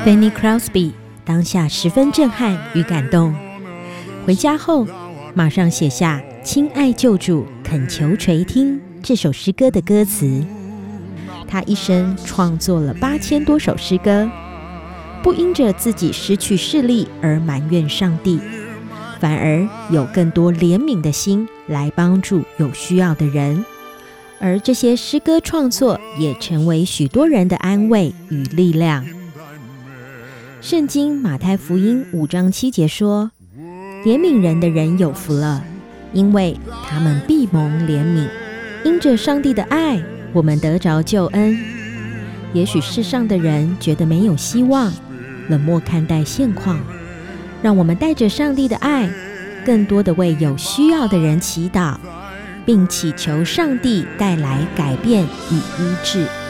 Fanny Crosby 当下十分震撼与感动，回家后马上写下《亲爱救主，恳求垂听》这首诗歌的歌词。他一生创作了8000多首诗歌，不因着自己失去视力而埋怨上帝，反而有更多怜悯的心来帮助有需要的人，而这些诗歌创作也成为许多人的安慰与力量。圣经马太福音5章7节说，怜悯人的人有福了，因为他们必蒙怜悯。因着上帝的爱，我们得着救恩。也许世上的人觉得没有希望，冷漠看待现况，让我们带着上帝的爱，更多的为有需要的人祈祷，并祈求上帝带来改变与医治。